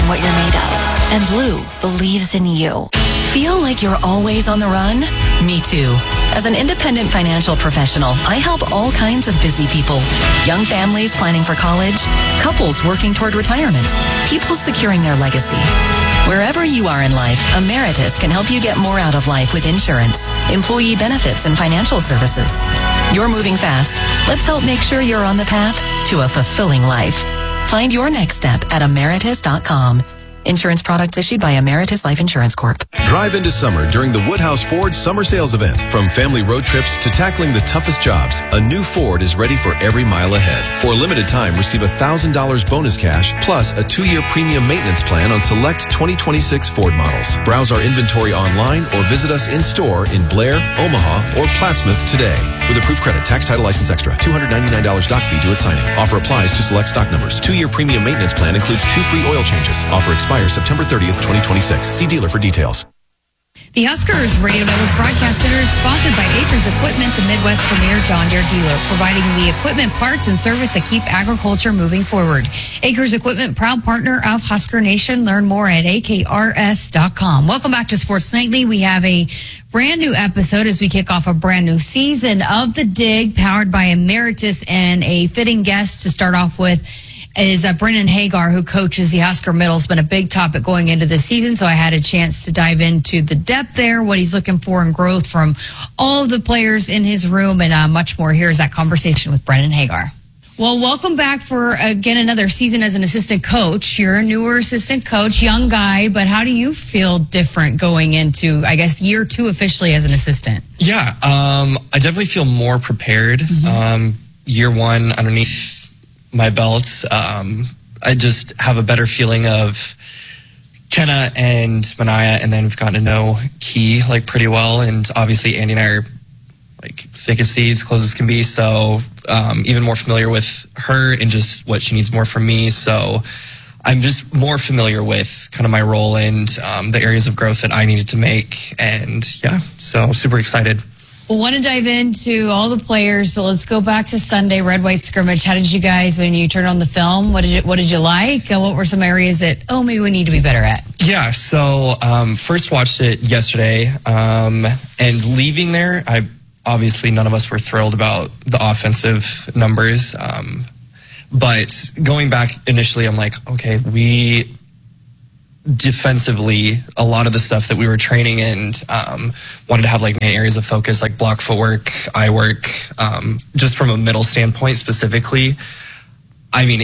what you're made of. And Blue believes in you. Feel like you're always on the run? Me too. As an independent financial professional, I help all kinds of busy people. Young families planning for college, couples working toward retirement, people securing their legacy. Wherever you are in life, Emeritus can help you get more out of life with insurance, employee benefits, and financial services. You're moving fast. Let's help make sure you're on the path to a fulfilling life. Find your next step at emeritus.com. Insurance products issued by Emeritus Life Insurance Corp. Drive into summer during the Woodhouse Ford Summer Sales Event. From family road trips to tackling the toughest jobs, a new Ford is ready for every mile ahead. For a limited time, receive $1,000 bonus cash plus a 2-year premium maintenance plan on select 2026 Ford models. Browse our inventory online or visit us in-store in Blair, Omaha, or Plattsmouth today. With approved credit, tax, title, license extra, $299 doc fee due at signing. Offer applies to select stock numbers. 2-year premium maintenance plan includes 2 free oil changes. Offer expires September 30th, 2026. See dealer for details. The Huskers Radio Network Broadcast Center is sponsored by Acres Equipment, the Midwest premier John Deere dealer, providing the equipment, parts, and service that keep agriculture moving forward. Acres Equipment, proud partner of Husker Nation. Learn more at akrs.com. Welcome back to Sports Nightly. We have a brand new episode as we kick off a brand new season of The Dig, powered by Emeritus, and a fitting guest to start off with is Brendan Hagar, who coaches the Husker Middle. It's been a big topic going into the season, so I had a chance to dive into the depth there, what he's looking for in growth from all of the players in his room, and much more. Here's that conversation with Brendan Hagar. Well, welcome back for, again, another season as an assistant coach. You're a newer assistant coach, young guy, but how do you feel different going into, I guess, year 2 officially as an assistant? Yeah, I definitely feel more prepared. Year 1 underneath my belt, I just have a better feeling of Kenna and Mania, and then we've gotten to know Key like pretty well, and obviously Andy and I are like thick as thieves, close as can be, so even more familiar with her and just what she needs more from me. So I'm just more familiar with kind of my role and the areas of growth that I needed to make, and yeah, so super excited. Well, want to dive into all the players, but let's go back to Sunday, red-white scrimmage. How did you guys, when you turned on the film, what did you like? What were some areas that, maybe we need to be better at? Yeah, so first watched it yesterday, and leaving there, obviously none of us were thrilled about the offensive numbers, but going back initially, I'm like, okay, we defensively, a lot of the stuff that we were training and wanted to have like main areas of focus, like block footwork, eye work, just from a middle standpoint specifically. I mean,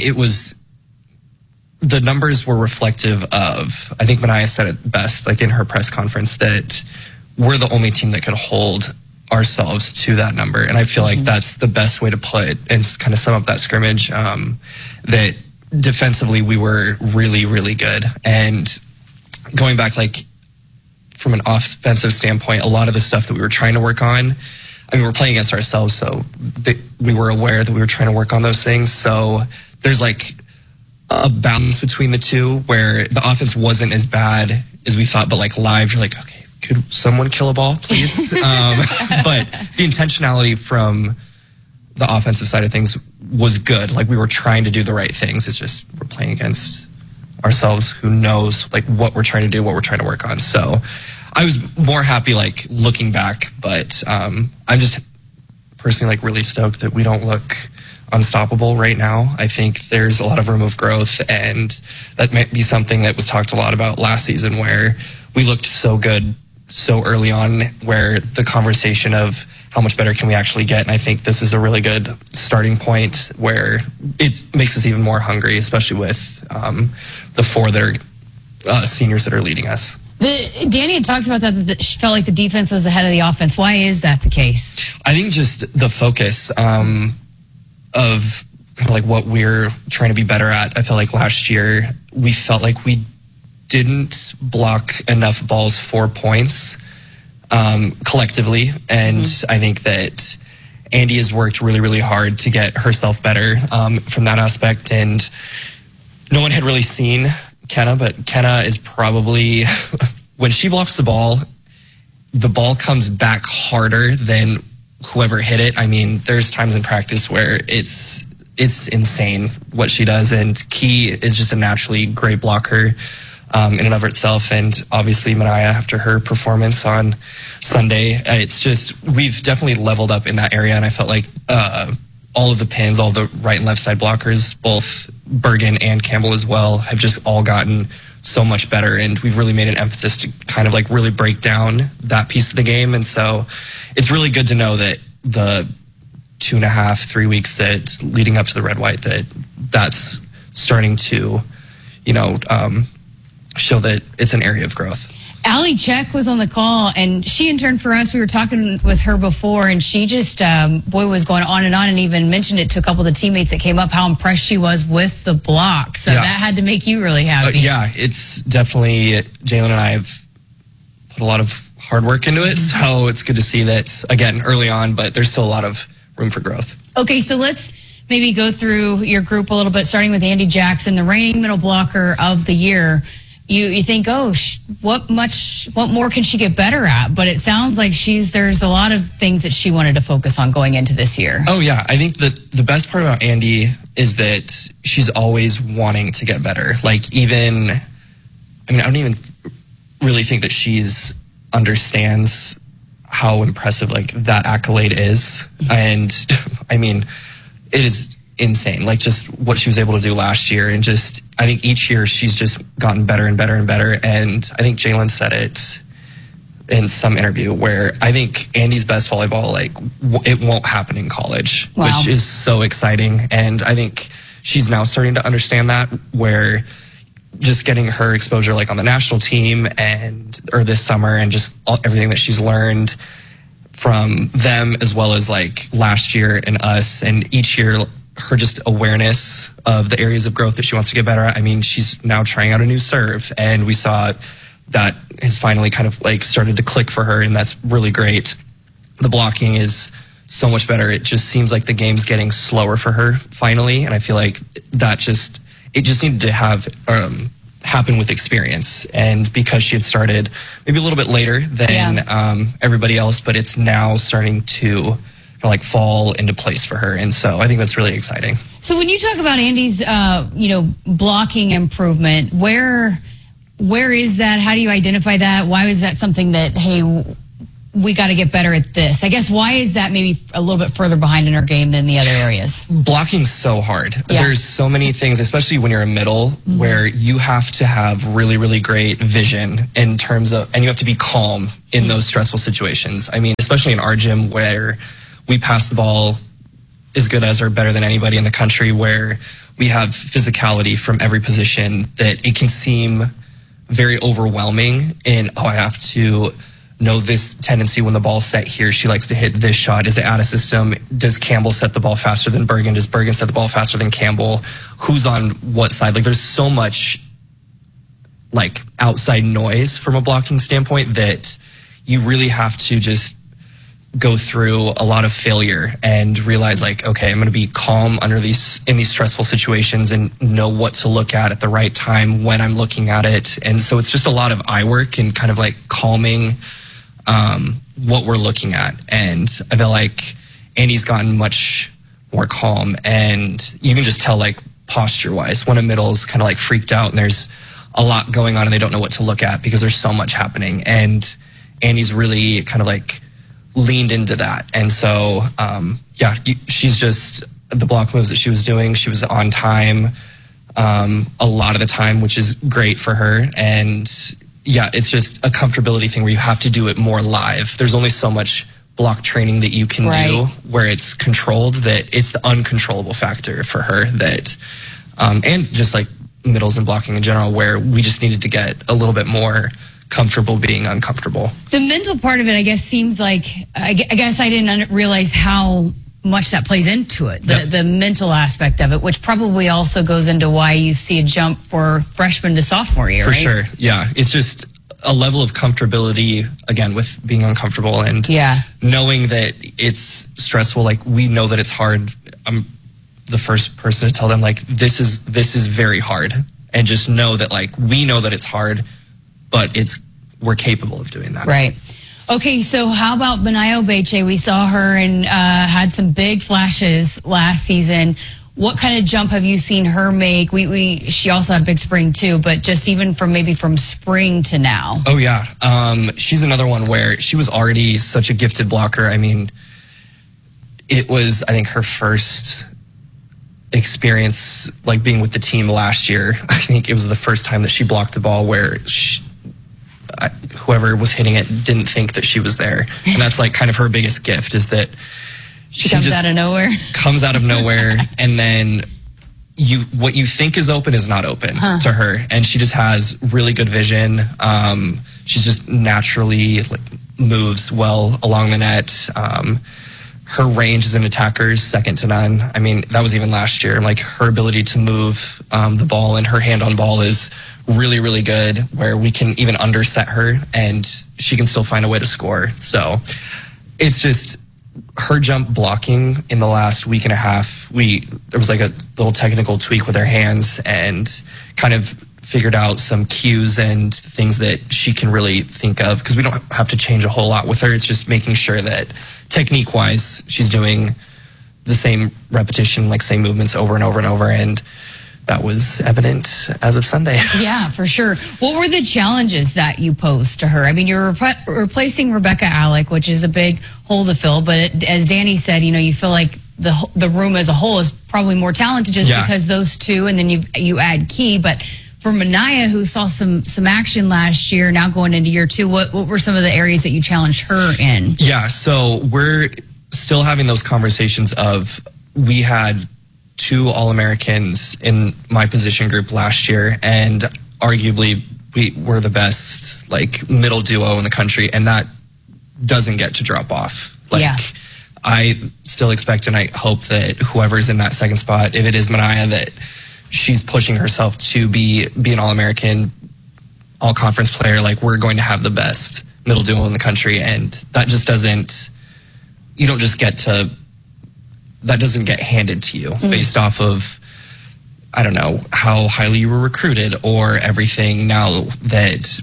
the numbers were reflective of, I think Mania said it best, like in her press conference, that we're the only team that could hold ourselves to that number. And I feel like that's the best way to put and kind of sum up that scrimmage, that defensively we were really, really good. And going back, like from an offensive standpoint, a lot of the stuff that we were trying to work on, I mean, we're playing against ourselves, so we were aware that we were trying to work on those things. So there's like a balance between the two where the offense wasn't as bad as we thought, but like live, you're like, okay, could someone kill a ball, please? But the intentionality from the offensive side of things was good. Like we were trying to do the right things. It's just we're playing against ourselves. Who knows like what we're trying to do, what we're trying to work on. So I was more happy like looking back, but I'm just personally like really stoked that we don't look unstoppable right now. I think there's a lot of room of growth, and that might be something that was talked a lot about last season where we looked so good so early on, where the conversation of how much better can we actually get, and I think this is a really good starting point where it makes us even more hungry, especially with the 4 that are seniors that are leading us. Danny had talked about that she felt like the defense was ahead of the offense. Why is that the case? I think just the focus of kind of like what we're trying to be better at. I felt like last year we felt like we didn't block enough balls for points collectively, and I think that Andy has worked really, really hard to get herself better from that aspect, and no one had really seen Kenna, but Kenna is probably, when she blocks the ball comes back harder than whoever hit it. I mean, there's times in practice where it's it's insane what she does. And Key is just a naturally great blocker in and of itself. And obviously Manaya, after her performance on Sunday, it's just, we've definitely leveled up in that area. And I felt like all of the pins, all the right and left side blockers, both Bergen and Campbell as well, have just all gotten so much better. And we've really made an emphasis to kind of like really break down that piece of the game. And so it's really good to know that the 2.5, 3 weeks that leading up to the red white, that's starting to, show that it's an area of growth. Allie Check was on the call, and she interned for us. We were talking with her before, and she just, was going on, and even mentioned it to a couple of the teammates that came up, how impressed she was with the block. So that had to make you really happy. It's definitely, Jalen and I have put a lot of hard work into it, so it's good to see that, again, early on, but there's still a lot of room for growth. Okay, so let's maybe go through your group a little bit, starting with Andy Jackson, the reigning middle blocker of the year. You think, what more can she get better at? But it sounds like there's a lot of things that she wanted to focus on going into this year. Oh yeah, I think that the best part about Andy is that she's always wanting to get better. Like I don't even really think that she's understands how impressive like that accolade is. And I mean, it is insane, like just what she was able to do last year. And just, I think each year she's just gotten better and better and better. And I think Jalen said it in some interview where I think Andy's best volleyball, like it won't happen in college, which is so exciting. And I think she's now starting to understand that, where just getting her exposure like on the national team or this summer, and just everything that she's learned from them, as well as like last year and us, and each year her just awareness of the areas of growth that she wants to get better at. I mean, she's now trying out a new serve, and we saw that has finally kind of like started to click for her, and that's really great. The blocking is so much better. It just seems like the game's getting slower for her finally, and I feel like it just needed to have happen with experience, and because she had started maybe a little bit later than everybody else, but it's now starting to like fall into place for her. And so I think that's really exciting. So when you talk about Andy's, blocking improvement, where is that? How do you identify that? Why is that something that, hey, we got to get better at this? I guess, why is that maybe a little bit further behind in her game than the other areas? Blocking's so hard. Yeah. There's so many things, especially when you're a middle, where you have to have really, really great vision in terms of, and you have to be calm in those stressful situations. I mean, especially in our gym where we pass the ball as good as or better than anybody in the country, where we have physicality from every position, that it can seem very overwhelming in, I have to know this tendency when the ball's set here. She likes to hit this shot. Is it out of system? Does Campbell set the ball faster than Bergen? Does Bergen set the ball faster than Campbell? Who's on what side? Like, there's so much like outside noise from a blocking standpoint that you really have to just go through a lot of failure and realize, like, okay, I'm going to be calm in these stressful situations and know what to look at the right time when I'm looking at it. And so it's just a lot of eye work and kind of like calming what we're looking at. And I feel like Andy's gotten much more calm, and you can just tell, like, posture wise, when a middle's kind of like freaked out and there's a lot going on and they don't know what to look at because there's so much happening. And Andy's really kind of like leaned into that. And so, she's just, the block moves that she was doing, she was on time a lot of the time, which is great for her. And it's just a comfortability thing where you have to do it more live. There's only so much block training that you can do where it's controlled, that it's the uncontrollable factor for her that, and just like middles and blocking in general, where we just needed to get a little bit more comfortable being uncomfortable. The mental part of it, I guess, seems like, I guess I didn't realize how much that plays into it, the mental aspect of it, which probably also goes into why you see a jump for freshman to sophomore year, For sure, yeah. It's just a level of comfortability, again, with being uncomfortable and knowing that it's stressful. Like, we know that it's hard. I'm the first person to tell them, like, this is very hard. And just know that, like, we know that it's hard, but we're capable of doing that. Right. Okay, so how about Manaya Obeche? We saw her and had some big flashes last season. what kind of jump have you seen her make? She also had a big spring too, but just even from spring to now. Oh yeah. She's another one where she was already such a gifted blocker. I mean, it was, I think, her first experience like being with the team last year. I think it was the first time that she blocked the ball where whoever was hitting it didn't think that she was there. And that's like kind of her biggest gift, is that she comes out of nowhere. Comes out of nowhere, and then what you think is open is not open to her, and she just has really good vision. She's just naturally moves well along the net. Her range as an attacker is second to none. I mean, that was even last year. Like, her ability to move the ball and her hand on ball is really, really good, where we can even underset her and she can still find a way to score. So it's just her jump blocking in the last week and a half. There was like a little technical tweak with her hands, and kind of figured out some cues and things that she can really think of, because we don't have to change a whole lot with her. It's just making sure that technique wise she's doing the same repetition, like same movements over and over and over, and that was evident as of Sunday. Yeah, for sure. What were the challenges that you posed to her? I mean, you're replacing Rebecca Alec, which is a big hole to fill, but as Danny said, you feel like the room as a whole is probably more talented just because those two, and then you add Key. But for Mania, who saw some action last year, now going into year two, what were some of the areas that you challenged her in? Yeah, so we're still having those conversations of, we had 2 All-Americans in my position group last year, and arguably we were the best middle duo in the country, and that doesn't get to drop off. I still expect and I hope that whoever's in that second spot, if it is Mania, that she's pushing herself to be an All-American, all-conference player. We're going to have the best middle duo in the country, and that just doesn't get handed to you based off of, I don't know, how highly you were recruited or everything. Now that,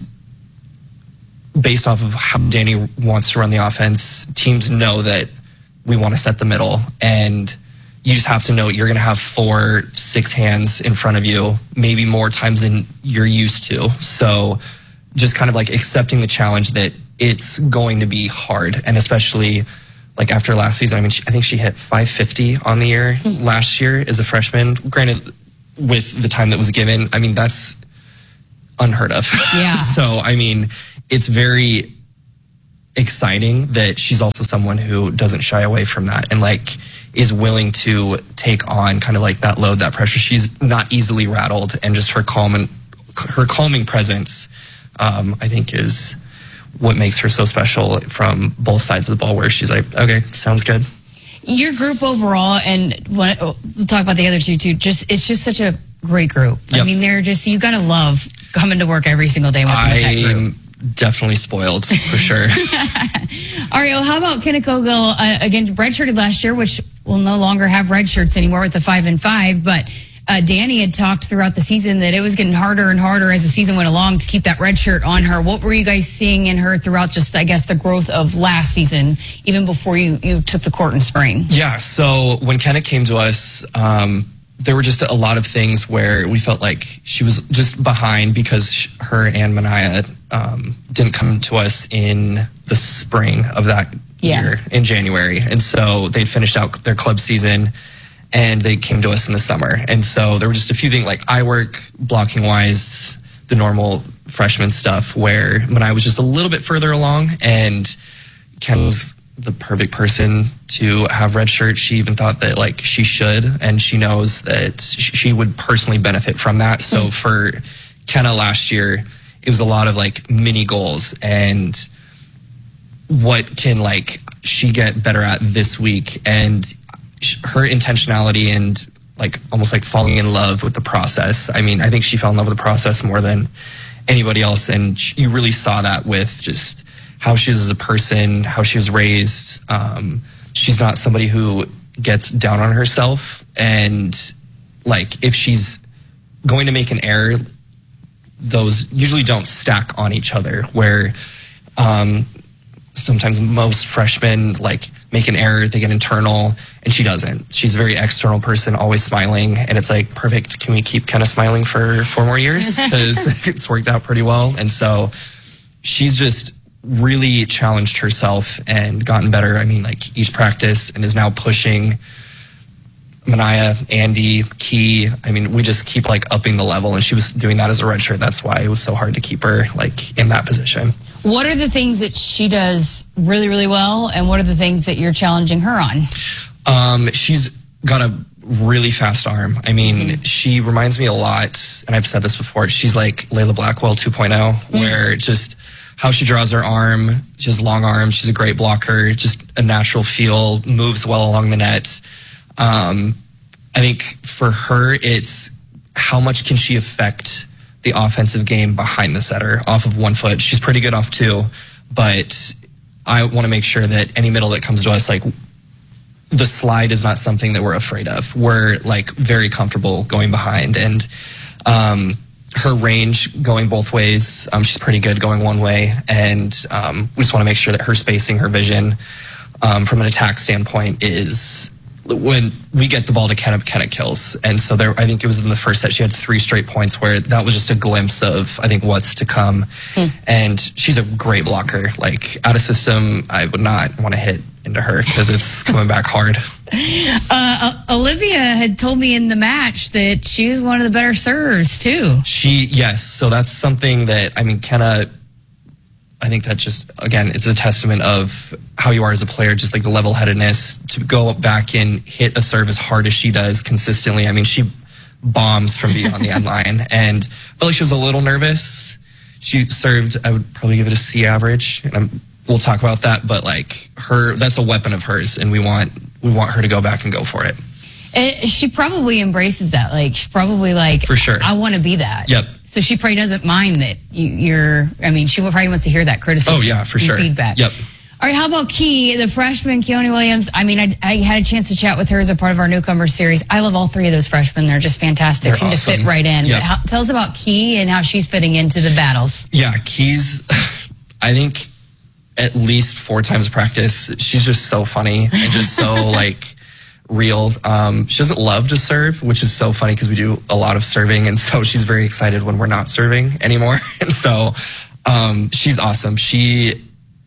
based off of how Danny wants to run the offense, teams know that we want to set the middle, and you just have to know you're going to have 4-6 hands in front of you, maybe more times than you're used to. So just kind of accepting the challenge that it's going to be hard, and especially after last season. I mean, I think she hit 550 on the year last year as a freshman. Granted, with the time that was given, I mean, that's unheard of. Yeah. So, I mean, it's very exciting that she's also someone who doesn't shy away from that, and is willing to take on kind of that load, that pressure. She's not easily rattled, and just her calming presence, I think, is what makes her so special from both sides of the ball, where she's like, okay, sounds good. Your group overall, and we'll talk about the other two too, it's just such a great group. Yep. I mean, you got to love coming to work every single day with that group. I'm definitely spoiled, for sure. Ariel, how about Kennecogo, again, redshirted last year, which will no longer have red shirts anymore with the 5-5, but Danny had talked throughout the season that it was getting harder and harder as the season went along to keep that red shirt on her. What were you guys seeing in her throughout just, I guess, the growth of last season, even before you took the court in spring? Yeah, so when Kenna came to us, there were just a lot of things where we felt like she was just behind, because her and Mania didn't come to us in the spring of that year, in January. And so they'd finished out their club season, and they came to us in the summer. And so there were just a few things, eye work, blocking wise, the normal freshman stuff, where Mania was just a little bit further along, and Ken was the perfect person to have red shirt. She even thought that she should, and she knows that she would personally benefit from that. So for Kenna last year, it was a lot of mini goals, and what can she get better at this week, and her intentionality and almost falling in love with the process. I mean, I think she fell in love with the process more than anybody else, and you really saw that with just how she is as a person, how she was raised. She's not somebody who gets down on herself, and if she's going to make an error, those usually don't stack on each other, where sometimes most freshmen make an error, they get internal, and she doesn't. She's a very external person, always smiling, and it's like, perfect, can we keep kind of smiling for 4 more years? Because it's worked out pretty well. And so she's just really challenged herself and gotten better. I mean, like each practice, and is now pushing Manaya, Andy, Key. I mean, we just keep like upping the level, and she was doing that as a redshirt. That's why it was so hard to keep her like in that position. What are the things that she does really, really well, and what are the things that you're challenging her on? She's got a really fast arm. I mean, she reminds me a lot, and I've said this before, she's like Layla Blackwell 2.0, where just how she draws her arm, she has long arms, she's a great blocker, just a natural feel, moves well along the net. I think for her, it's how much can she affect the offensive game behind the setter off of 1 foot. She's pretty good off 2, but I want to make sure that any middle that comes to us, like the slide is not something that we're afraid of. We're like very comfortable going behind, and her range going both ways, she's pretty good going one way, and we just want to make sure that her spacing, her vision from an attack standpoint is, when we get the ball to Kenna kills. And so there, I think it was in the first set, she had 3 straight points where that was just a glimpse of, I think, what's to come. And she's a great blocker. Like out of system, I would not want to hit into her because it's coming back hard. Olivia had told me in the match that she was one of the better servers too. Yes. So that's something that, I mean, Kenna, I think that just, again, it's a testament of how you are as a player, just like the level-headedness to go back and hit a serve as hard as she does consistently. I mean, she bombs from beyond the end line, and I felt like she was a little nervous. She served, I would probably give it a C average, and we'll talk about that, but like that's a weapon of hers, and we want her to go back and go for it. She probably embraces that. Like, she's probably like, for sure, I want to be that. Yep. So she probably doesn't mind that I mean, she probably wants to hear that criticism. Oh, yeah, for sure. Feedback. Yep. All right, how about Key, the freshman, Keone Williams? I mean, I had a chance to chat with her as a part of our newcomer series. I love all 3 of those freshmen. They're just fantastic. They're Seem awesome. to fit right in. Yep. But tell us about Key and how she's fitting into the battles. Yeah, Key's, I think, at least 4 times practice, she's just so funny and just so, like, real. She doesn't love to serve, which is so funny because we do a lot of serving, and so she's very excited when we're not serving anymore. And so she's awesome. She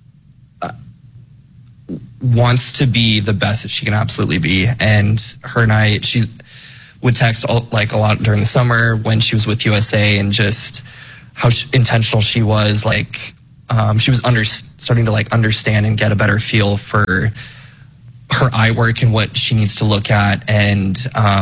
wants to be the best that she can absolutely be, and her and I, she would text like a lot during the summer when she was with USA, and just how intentional she was. Like she was starting to like understand and get a better feel for her eye work and what she needs to look at. And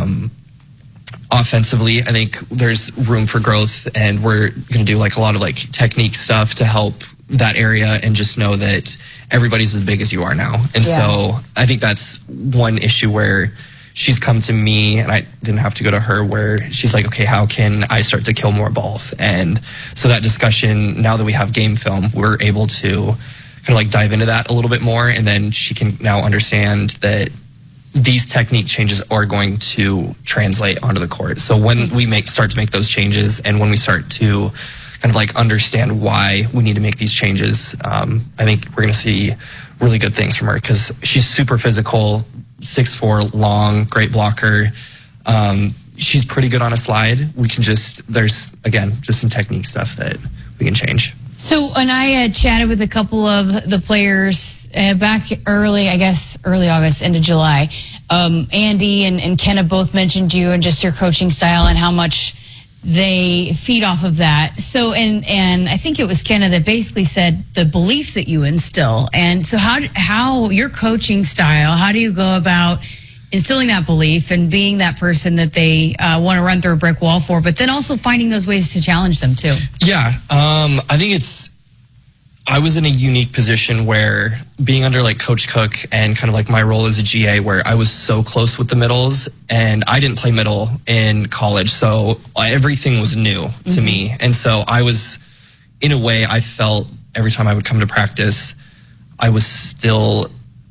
offensively, I think there's room for growth, and we're going to do like a lot of like technique stuff to help that area, and just know that everybody's as big as you are now. And so I think that's one issue where she's come to me, and I didn't have to go to her, where she's like, okay, how can I start to kill more balls? And so that discussion, now that we have game film, we're able to kind of like dive into that a little bit more, and then she can now understand that these technique changes are going to translate onto the court. So when we start to make those changes, and when we start to kind of like understand why we need to make these changes, I think we're going to see really good things from her, because she's super physical, 6'4", long, great blocker. She's pretty good on a slide. There's again, just some technique stuff that we can change. So, and I chatted with a couple of the players back early August into July. Andy and Kenna both mentioned you and just your coaching style and how much they feed off of that. So, and I think it was Kenna that basically said the belief that you instill. And so how your coaching style, how do you go about instilling that belief and being that person that they want to run through a brick wall for, but then also finding those ways to challenge them too? Yeah. I think I was in a unique position where being under like Coach Cook and kind of like my role as a GA, where I was so close with the middles, and I didn't play middle in college. So everything was new to me. And so I was, in a way, I felt every time I would come to practice, I wasn't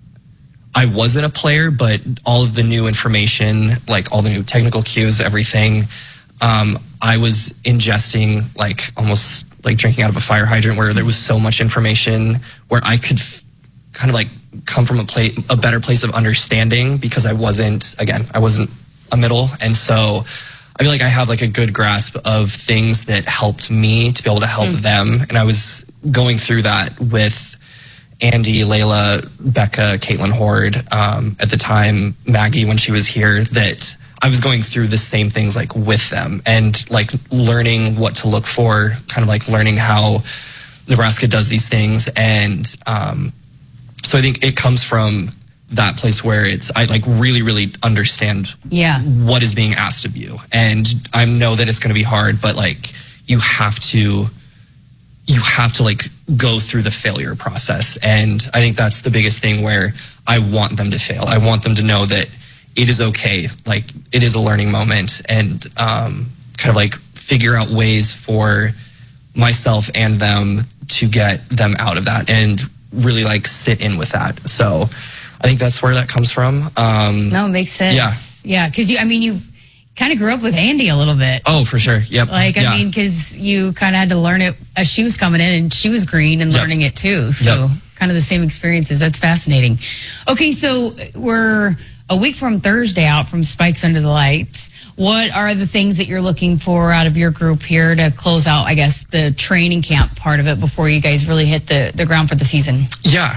a player, but all of the new information, like all the new technical cues, everything, I was ingesting like almost like drinking out of a fire hydrant, where there was so much information where I could kind of like come from a better place of understanding, because I wasn't a middle. And so I feel like I have like a good grasp of things that helped me to be able to help them. And I was going through that with Andy, Layla, Becca, Caitlin Horde, at the time, Maggie, when she was here, that I was going through the same things like with them, and like learning what to look for, kind of like learning how Nebraska does these things. And so I think it comes from that place where I like really understand what is being asked of you. And I know that it's going to be hard, but like you have to like go through the failure process. And I think that's the biggest thing, where I want them to fail. I want them to know that it is okay. Like it is a learning moment, and kind of like figure out ways for myself and them to get them out of that, and really like sit in with that. So I think that's where that comes from. No, it makes sense. Yeah. Cause you kind of grew up with Andy a little bit. Oh, for sure. Yep. Like, I mean, cause you kind of had to learn it as she was coming in, and she was green and learning it too. So kind of the same experiences. That's fascinating. Okay. So we're a week from Thursday out from Spikes Under the Lights. What are the things that you're looking for out of your group here to close out, I guess, the training camp part of it before you guys really hit the ground for the season? Yeah.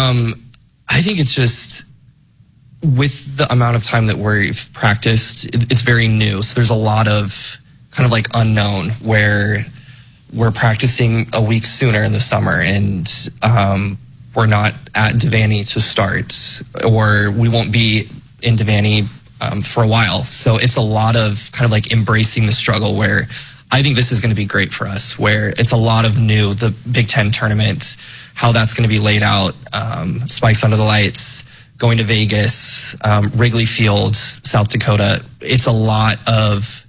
I think it's just with the amount of time that we've practiced, it's very new. So there's a lot of kind of like unknown, where we're practicing a week sooner in the summer, and we're not at Devaney to start, or we won't be in Devaney for a while. So it's a lot of kind of like embracing the struggle, where I think this is going to be great for us, where it's a lot of new, the Big Ten tournament, how that's going to be laid out, Spikes Under the Lights, going to Vegas, Wrigley Field, South Dakota. It's a lot of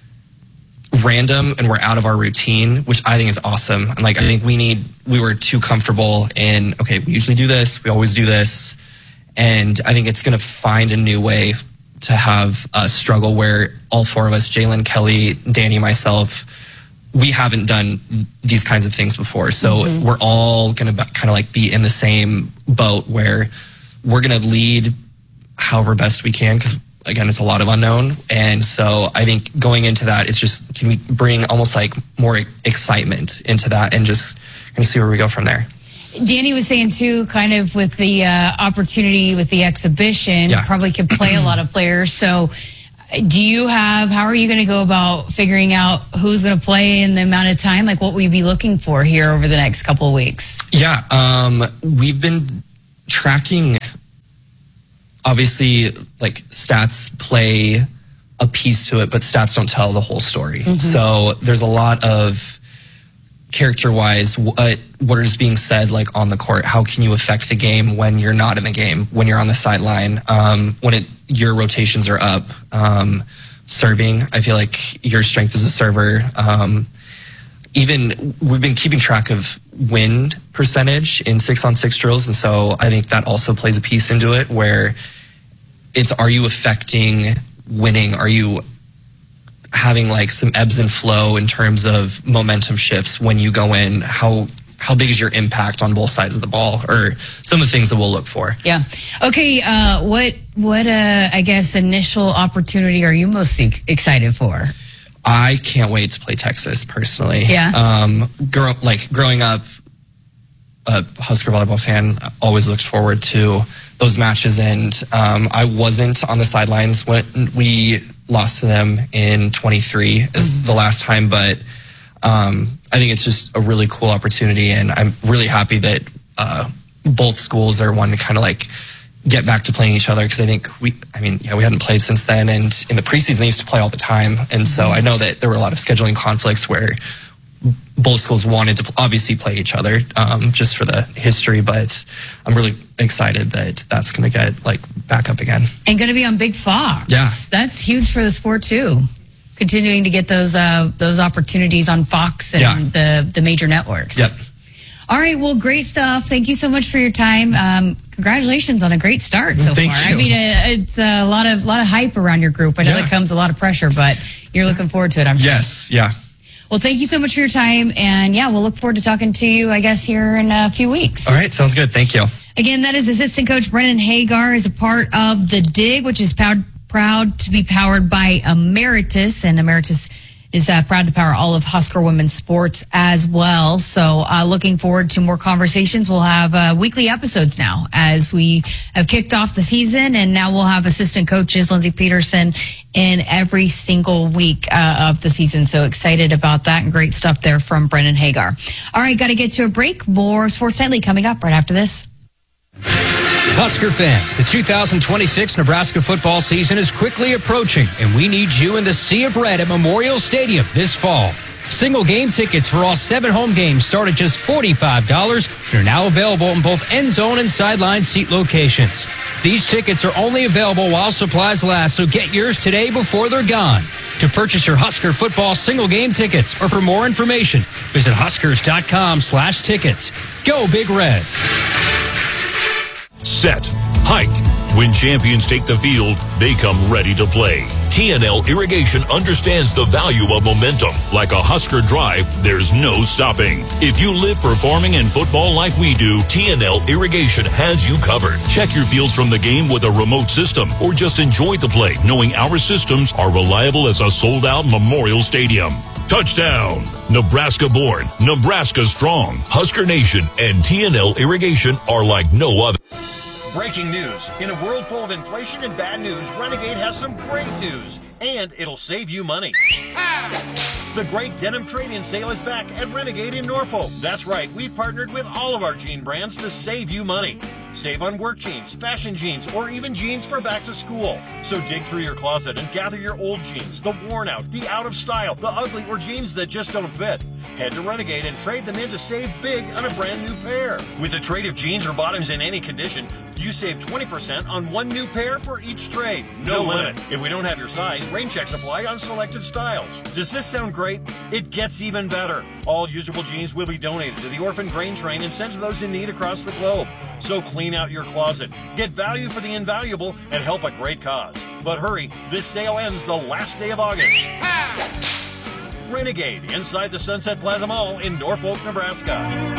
random, and we're out of our routine, which I think is awesome. And like, I think we were too comfortable in, okay, we usually do this, we always do this. And I think it's going to find a new way to have a struggle where all four of us, Jalen, Kelly, Danny, myself, we haven't done these kinds of things before. So we're all going to kind of like be in the same boat, where we're going to lead however best we can, because again, it's a lot of unknown. And so I think going into that, it's just, can we bring almost like more excitement into that, and just kind of see where we go from there. Danny was saying too, kind of with the opportunity with the exhibition, probably could play a lot of players. So how are you going to go about figuring out who's going to play in the amount of time? Like, what will you be looking for here over the next couple of weeks? Yeah. We've been tracking, obviously, like stats play a piece to it, but stats don't tell the whole story. So there's a lot of character-wise, what is being said like on the court. How can you affect the game when you're not in the game, when you're on the sideline, when your rotations are up, serving. I feel like your strength as a server. Even we've been keeping track of win percentage in 6-on-6 drills, and so I think that also plays a piece into it, where it's, are you affecting winning? Are you having like some ebbs and flow in terms of momentum shifts when you go in? How big is your impact on both sides of the ball, or some of the things that we'll look for? Yeah. Okay. What I guess initial opportunity are you most excited for? I can't wait to play Texas personally. Yeah. Growing up a Husker volleyball fan, always looked forward to those matches, and I wasn't on the sidelines when we lost to them in 23 as the last time, but I think it's just a really cool opportunity, and I'm really happy that both schools are wanting to kind of like get back to playing each other, because I think we hadn't played since then, and in the preseason they used to play all the time, and so I know that there were a lot of scheduling conflicts where both schools wanted to obviously play each other, just for the history, but I'm really excited that that's going to get like back up again. And going to be on Big Fox. Yeah. That's huge for the sport too. Continuing to get those opportunities on Fox and the major networks. Yep. All right. Well, great stuff. Thank you so much for your time. Congratulations on a great start so Thank far. you. I mean, it's a lot of hype around your group. I know that comes a lot of pressure, but you're looking forward to it, I'm sure. Yes. Yeah. Well, thank you so much for your time. And we'll look forward to talking to you, I guess, here in a few weeks. All right. Sounds good. Thank you. Again, that is assistant coach Brennan Hagar, is a part of the Dig, which is proud to be powered by Emeritus, and Emeritus is proud to power all of Husker women's sports as well. So looking forward to more conversations. We'll have weekly episodes now as we have kicked off the season, and now we'll have assistant coaches Lindsey Peterson in every single week of the season. So excited about that, and great stuff there from Brennan Hagar. All right, got to get to a break. More Sports Nightly coming up right after this. Husker fans, the 2026 Nebraska football season is quickly approaching, and we need you in the Sea of Red at Memorial Stadium this fall. Single game tickets for all 7 home games start at just $45 and are now available in both end zone and sideline seat locations. These tickets are only available while supplies last, so get yours today before they're gone. To purchase your Husker football single game tickets or for more information, visit huskers.com/tickets. Go Big Red. Set, hike. When champions take the field, they come ready to play. TNL Irrigation understands the value of momentum. Like a Husker drive, there's no stopping. If you live for farming and football like we do, TNL Irrigation has you covered. Check your fields from the game with a remote system, or just enjoy the play, knowing our systems are reliable as a sold-out Memorial Stadium. Touchdown! Nebraska born, Nebraska strong. Husker Nation and TNL Irrigation are like no other. Breaking news. In a world full of inflation and bad news, Renegade has some great news, and it'll save you money. The great denim trade-in sale is back at Renegade in Norfolk. That's right, we've partnered with all of our jean brands to save you money. Save on work jeans, fashion jeans, or even jeans for back to school. So dig through your closet and gather your old jeans, the worn out, the out of style, the ugly, or jeans that just don't fit. Head to Renegade and trade them in to save big on a brand new pair. With a trade of jeans or bottoms in any condition, you save 20% on 1 new pair for each trade. No limit. If we don't have your size, rain checks apply on selected styles. Does this sound great? It gets even better. All usable jeans will be donated to the Orphan Grain Train and sent to those in need across the globe. So clean out your closet, get value for the invaluable, and help a great cause. But hurry, this sale ends the last day of August. Renegade, inside the Sunset Plaza Mall in Norfolk, Nebraska.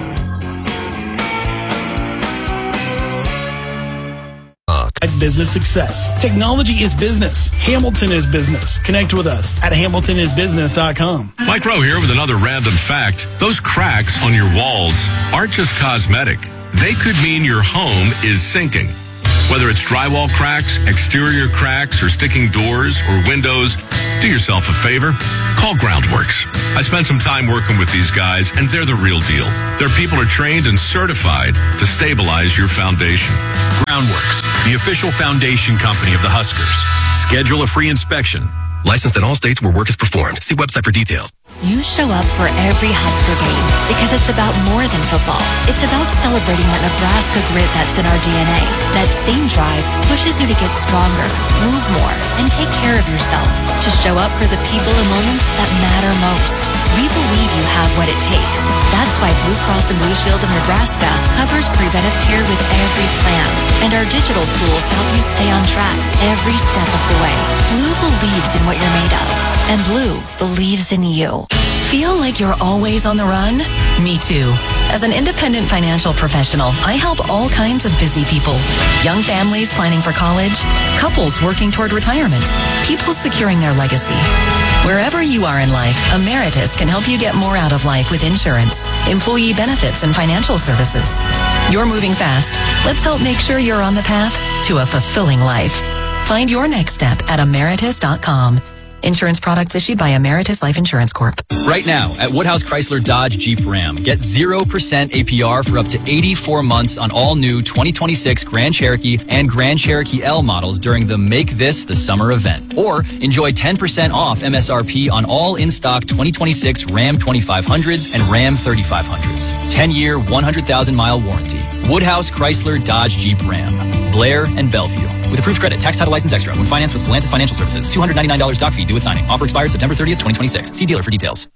Business success. Technology is business. Hamilton is business. Connect with us at hamiltonisbusiness.com. Mike Rowe here with another random fact. Those cracks on your walls aren't just cosmetic. They could mean your home is sinking. Whether it's drywall cracks, exterior cracks, or sticking doors or windows, do yourself a favor. Call Groundworks. I spent some time working with these guys, and they're the real deal. Their people are trained and certified to stabilize your foundation. Groundworks, the official foundation company of the Huskers. Schedule a free inspection. Licensed in all states where work is performed. See website for details. You show up for every Husker game because it's about more than football. It's about celebrating that Nebraska grit that's in our DNA. That same drive pushes you to get stronger, move more, and take care of yourself. To show up for the people and moments that matter most. We believe you have what it takes. That's why Blue Cross and Blue Shield of Nebraska covers preventive care with every plan. And our digital tools help you stay on track every step of the way. Blue believes in what you're made of. And Blue believes in you. Feel like you're always on the run? Me too. As an independent financial professional, I help all kinds of busy people. Young families planning for college, couples working toward retirement, people securing their legacy. Wherever you are in life, Emeritus can help you get more out of life with insurance, employee benefits, and financial services. You're moving fast. Let's help make sure you're on the path to a fulfilling life. Find your next step at emeritus.com. Insurance products issued by Emeritus Life Insurance Corp. Right now at Woodhouse Chrysler Dodge Jeep Ram, get 0% APR for up to 84 months on all new 2026 Grand Cherokee and Grand Cherokee L models during the Make This the Summer event. Or enjoy 10% off MSRP on all in-stock 2026 Ram 2500s and Ram 3500s. 10-year, 100,000-mile warranty. Woodhouse Chrysler Dodge Jeep Ram. Blair and Bellevue. With approved credit, tax title license extra. When financed with Stellantis Financial Services. $299 doc fee due with signing. Offer expires September 30th, 2026. See dealer for details.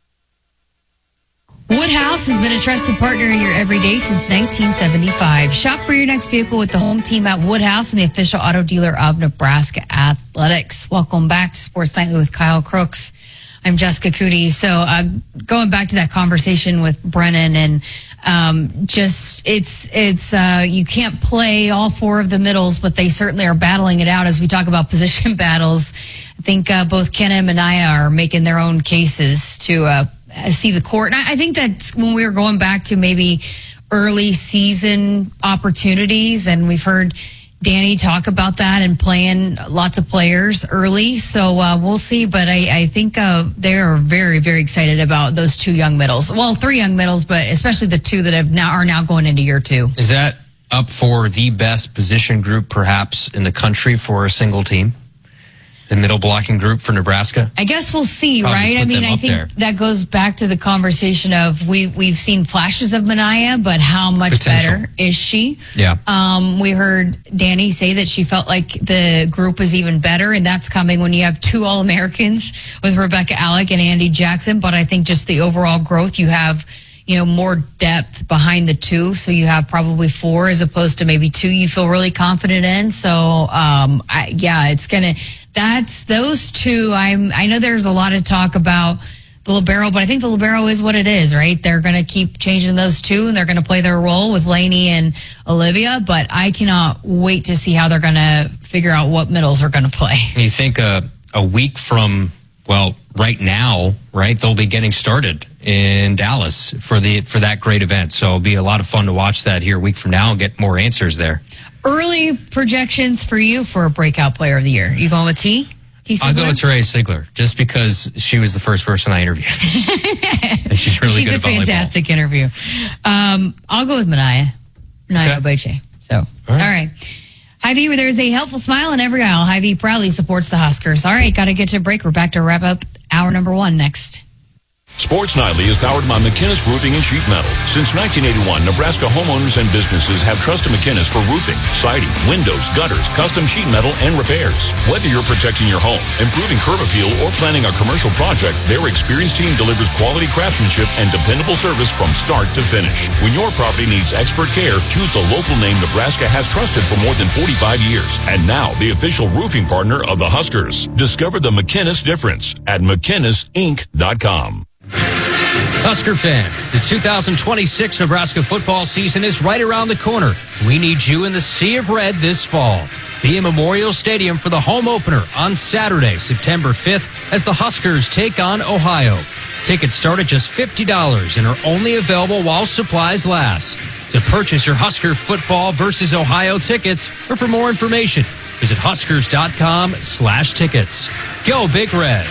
Woodhouse has been a trusted partner in your everyday since 1975. Shop for your next vehicle with the home team at Woodhouse and the official auto dealer of Nebraska Athletics. Welcome back to Sports Nightly with Kyle Crooks. I'm Jessica Cootie. So going back to that conversation with Brennan and you can't play all four of the middles, but they certainly are battling it out as we talk about position battles. I think both Kenna and Mania are making their own cases to see the court. And I think that's when we were going back to maybe early season opportunities, and we've heard Danny talk about that and playing lots of players early. So we'll see. But I think they are very, very excited about those two young middles. Well, three young middles, but especially the two that are now going into year two. Is that up for the best position group perhaps in the country for a single team? The middle blocking group for Nebraska? I guess we'll see, Probably right? I mean, I think that goes back to the conversation of we've seen flashes of Mania, but how much better is she? Yeah. We heard Danny say that she felt like the group was even better, and that's coming when you have two All-Americans with Rebecca Alec and Andy Jackson. But I think just the overall growth, you have more depth behind the two. So you have probably four as opposed to maybe two you feel really confident in. So, that's those two. I know there's a lot of talk about the libero, but I think the libero is what it is, right? They're going to keep changing those two, and they're going to play their role with Lainey and Olivia, but I cannot wait to see how they're going to figure out what middles are going to play. You think a week from, right now, right, they'll be getting started in Dallas for that great event. So it'll be a lot of fun to watch that here a week from now and get more answers there. Early projections for you for a breakout player of the year. You going with T? I'll go with Therese Sigler, just because she was the first person I interviewed. And she's really good at volleyball. She's a fantastic interview. I'll go with Mania Obeche. So, all right. Hy-Vee, where there's a helpful smile in every aisle. Hy-Vee proudly supports the Huskers. All right, got to get to a break. We're back to wrap up hour number 1 next. Sports Nightly is powered by McInnes Roofing and Sheet Metal. Since 1981, Nebraska homeowners and businesses have trusted McInnes for roofing, siding, windows, gutters, custom sheet metal, and repairs. Whether you're protecting your home, improving curb appeal, or planning a commercial project, their experienced team delivers quality craftsmanship and dependable service from start to finish. When your property needs expert care, choose the local name Nebraska has trusted for more than 45 years. And now, the official roofing partner of the Huskers. Discover the McInnes difference at McInnesInc.com. Husker fans, the 2026 Nebraska football season is right around the corner. We need you in the Sea of Red this fall. Be in Memorial Stadium for the home opener on Saturday, September 5th, as the Huskers take on Ohio. Tickets start at just $50 and are only available while supplies last. To purchase your Husker football versus Ohio tickets, or for more information, visit Huskers.com/tickets. Go Big Red.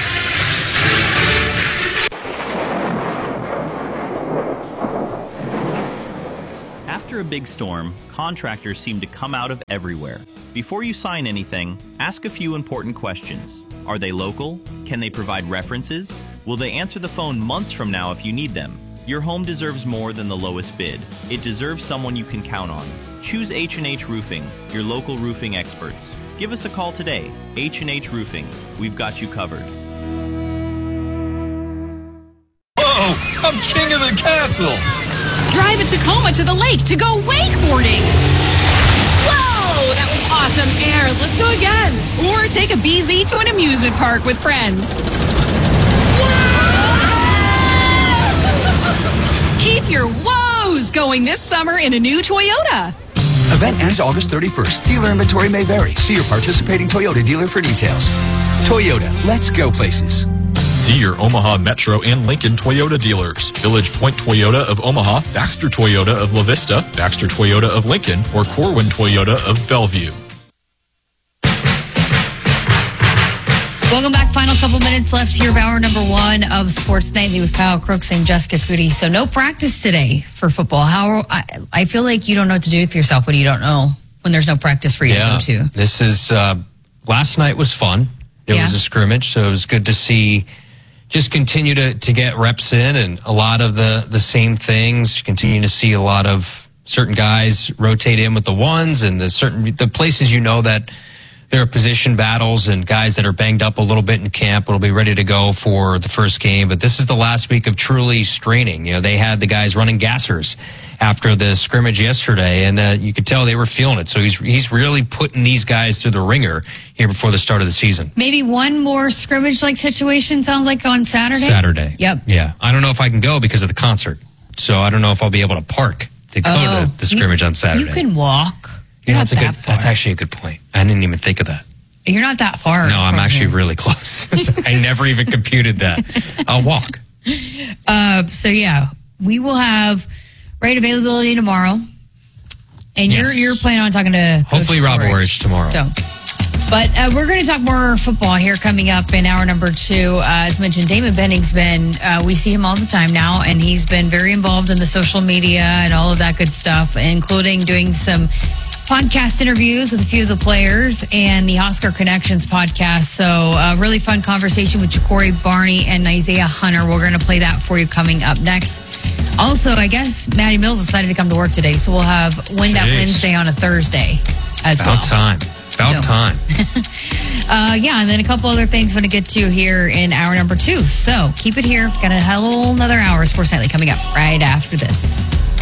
After a big storm, contractors seem to come out of everywhere. Before you sign anything, ask a few important questions. Are they local? Can they provide references? Will they answer the phone months from now if you need them? Your home deserves more than the lowest bid. It deserves someone you can count on. Choose H&H Roofing, your local roofing experts. Give us a call today. H&H Roofing. We've got you covered. Whoa! I'm king of the castle! Drive a Tacoma to the lake to go wakeboarding. Whoa, that was awesome air. Let's go again. Or take a BZ to an amusement park with friends. Keep your woes going this summer in a new Toyota. Event ends August 31st. Dealer inventory may vary. See your participating Toyota dealer for details. Toyota, let's go places. See your Omaha Metro and Lincoln Toyota dealers. Village Point Toyota of Omaha, Baxter Toyota of La Vista, Baxter Toyota of Lincoln, or Corwin Toyota of Bellevue. Welcome back. Final couple minutes left here of hour number 1 of Sports Nightly with Kyle Crooks and Jessica Cootie. So no practice today for football. I feel like you don't know what to do with yourself when you don't know when there's no practice for you to go to. This is, last night was fun. It was a scrimmage, so it was good to see just continue to get reps in and a lot of the same things. Continue to see a lot of certain guys rotate in with the ones and the places that there are position battles and guys that are banged up a little bit in camp will be ready to go for the first game. But this is the last week of truly straining. They had the guys running gassers after the scrimmage yesterday, and you could tell they were feeling it. So he's really putting these guys through the ringer here before the start of the season. Maybe one more scrimmage-like situation, sounds like, on Saturday? Saturday. Yep. Yeah. I don't know if I can go because of the concert. So I don't know if I'll be able to park to go to the scrimmage on Saturday. You can walk. That's actually a good point. I didn't even think of that. You're not that far. No, I'm actually really close. I never even computed that. I'll walk. So yeah, we will have rate availability tomorrow, and you're planning on talking to hopefully Rob Orich tomorrow. So, but we're going to talk more football here coming up in hour number 2. As mentioned, Damon Benning's we see him all the time now, and he's been very involved in the social media and all of that good stuff, including doing some podcast interviews with a few of the players and the Husker Connections podcast. So a really fun conversation with Ja'Cory Barney and Isaiah Hunter. We're going to play that for you coming up next. Also, I guess Maddie Mills decided to come to work today, so we'll have Wind Up Wednesday on a Thursday as well. About time. And then a couple other things I'm going to get to here in hour number 2. So keep it here. Got a whole another hour of Sports Nightly coming up right after this.